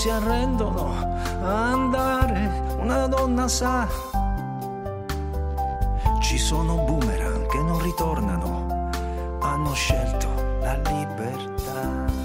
si arrendono a andare, una donna sa. Ci sono boomerang che non ritornano,